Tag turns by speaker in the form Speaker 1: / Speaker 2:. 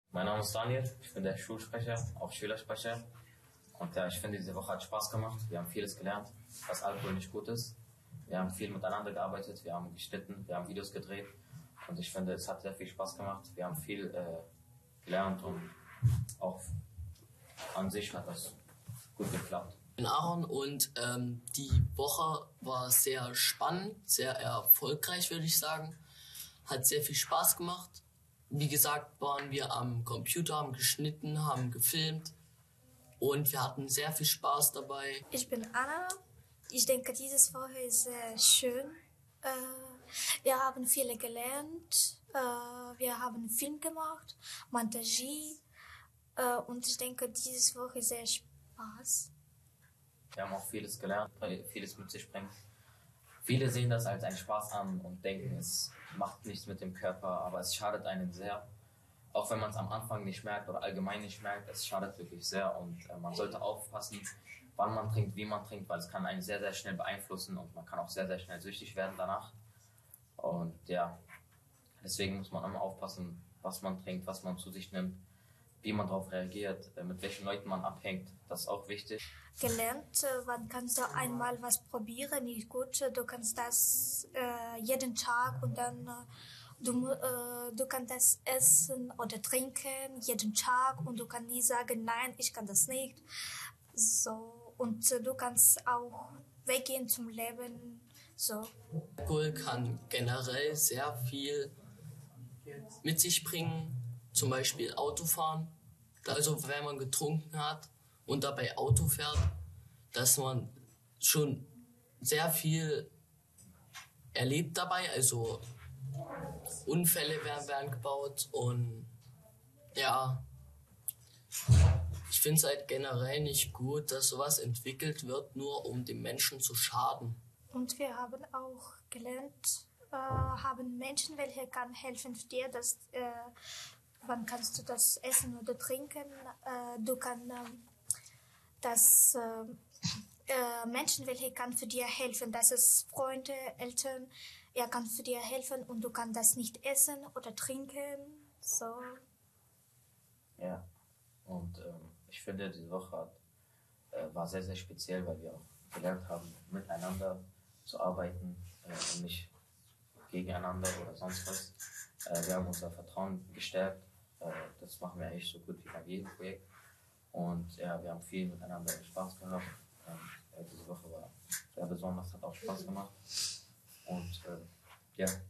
Speaker 1: Mein Name ist Daniel, ich bin der Schulsprecher, auch Schülersprecher. Und ja, ich finde, diese Woche hat Spaß gemacht. Wir haben vieles gelernt, dass Alkohol nicht gut ist. Wir haben viel miteinander gearbeitet, wir haben geschnitten, wir haben Videos gedreht. Und ich finde, es hat sehr viel Spaß gemacht. Wir haben viel gelernt und auch an sich hat das gut geklappt.
Speaker 2: Ich bin Aaron und die Woche war sehr spannend, sehr erfolgreich, würde ich sagen. Hat sehr viel Spaß gemacht. Wie gesagt, waren wir am Computer, haben geschnitten, haben gefilmt und wir hatten sehr viel Spaß dabei.
Speaker 3: Ich bin Anna. Ich denke, diese Woche ist sehr schön. Wir haben viel gelernt. Wir haben Film gemacht, Montagie. Und ich denke, diese Woche ist sehr Spaß.
Speaker 1: Wir haben auch vieles gelernt, vieles mit sich bringt. Viele sehen das als einen Spaß an und denken, es macht nichts mit dem Körper, aber es schadet einem sehr. Auch wenn man es am Anfang nicht merkt oder allgemein nicht merkt, es schadet wirklich sehr und man sollte aufpassen, wann man trinkt, wie man trinkt, weil es kann einen sehr, sehr schnell beeinflussen und man kann auch sehr, sehr schnell süchtig werden danach. Und ja, deswegen muss man immer aufpassen, was man trinkt, was man zu sich nimmt, wie man darauf reagiert, mit welchen Leuten man abhängt, das ist auch wichtig.
Speaker 3: Gelernt, wann kannst du einmal was probieren, nicht gut, du kannst das jeden Tag und dann du kannst das essen oder trinken jeden Tag und du kannst nie sagen, nein, ich kann das nicht. So, und du kannst auch weggehen zum Leben. So.
Speaker 2: Alkohol kann generell sehr viel mit sich bringen, zum Beispiel Autofahren. Also wenn man getrunken hat und dabei Auto fährt, dass man schon sehr viel erlebt dabei, also Unfälle werden gebaut und ja, ich finde es halt generell nicht gut, dass sowas entwickelt wird, nur um dem Menschen zu schaden.
Speaker 3: Und wir haben auch gelernt, haben Menschen, welche kann helfen dir, dass wann kannst du das essen oder trinken? Du kannst Menschen, welche kann für dir helfen. Das ist Freunde, Eltern. Er kann für dir helfen und du kannst das nicht essen oder trinken. So.
Speaker 1: Ja, und ich finde, diese Woche war sehr, sehr speziell, weil wir auch gelernt haben, miteinander zu arbeiten und nicht gegeneinander oder sonst was. Wir haben unser Vertrauen gestärkt. Das machen wir eigentlich so gut wie bei jedem Projekt. Und ja, wir haben viel miteinander Spaß gehabt. Diese Woche war sehr besonders, hat auch Spaß gemacht. Und ja.